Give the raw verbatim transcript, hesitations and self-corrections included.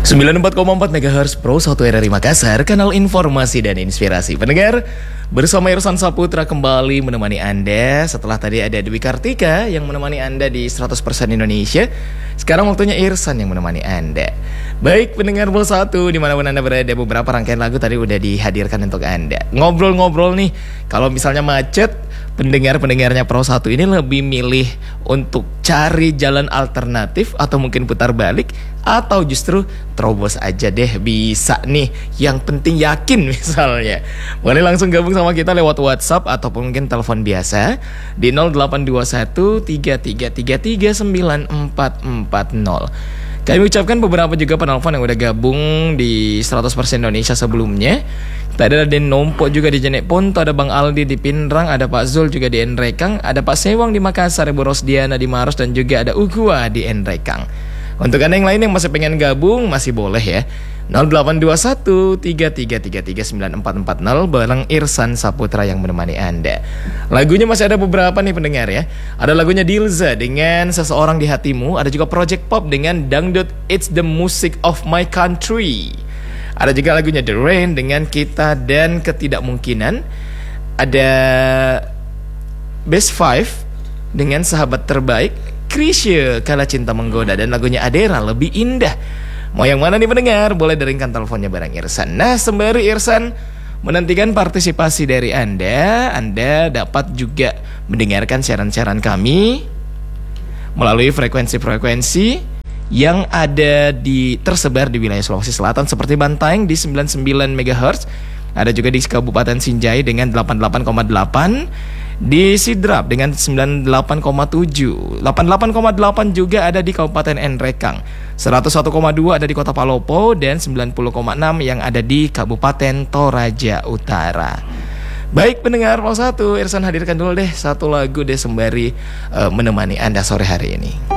sembilan puluh empat koma empat megahertz Pro satu R R I Makassar, kanal informasi dan inspirasi. Pendengar, bersama Irsan Saputra kembali menemani Anda. Setelah tadi ada Dwi Kartika yang menemani Anda di seratus persen Indonesia, sekarang waktunya Irsan yang menemani Anda. Baik pendengar Pro satu, dimanapun Anda berada, beberapa rangkaian lagu tadi udah dihadirkan untuk Anda. Ngobrol-ngobrol nih, kalau misalnya macet, pendengar-pendengarnya Pro satu ini lebih milih untuk cari jalan alternatif atau mungkin putar balik, atau justru terobos aja deh, bisa nih. Yang penting yakin misalnya. Boleh langsung gabung sama kita lewat WhatsApp ataupun mungkin telepon biasa di nol delapan dua satu tiga tiga tiga tiga sembilan empat empat nol. Kami ucapkan beberapa juga penelpon yang udah gabung di seratus persen Indonesia sebelumnya. Tadi ada Den Nompo juga di Jenek Ponto, ada Bang Aldi di Pinrang, ada Pak Zul juga di Enrekang, ada Pak Sewang di Makassar, Ibu Rosdiana di Maros, dan juga ada Ugua di Enrekang. Untuk Anda yang lain yang masih pengen gabung, masih boleh ya. nol delapan dua satu tiga tiga tiga tiga sembilan empat empat nol bareng Irsan Saputra yang menemani Anda. Lagunya masih ada beberapa nih pendengar ya. Ada lagunya Dilza dengan Seseorang di Hatimu, ada juga Project Pop dengan Dangdut It's the Music of My Country. Ada juga lagunya The Rain dengan Kita dan Ketidakmungkinan. Ada Best Five dengan Sahabat Terbaik, Krisye Kala Cinta Menggoda, dan lagunya Adera Lebih Indah. Mau yang mana nih pendengar? Boleh deringkan teleponnya bareng Irsan. Nah, sembari Irsan menantikan partisipasi dari Anda, Anda dapat juga mendengarkan siaran-siaran kami melalui frekuensi-frekuensi yang ada di tersebar di wilayah Sulawesi Selatan, seperti Bantaeng di sembilan puluh sembilan megahertz, ada juga di Kabupaten Sinjai dengan delapan puluh delapan koma delapan, di Sidrap dengan sembilan puluh delapan koma tujuh, delapan puluh delapan koma delapan juga ada di Kabupaten Enrekang, seratus satu koma dua ada di Kota Palopo, dan sembilan puluh koma enam yang ada di Kabupaten Toraja Utara. Baik pendengar Pro satu, Irsan hadirkan dulu deh satu lagu deh sembari uh, menemani Anda sore hari ini.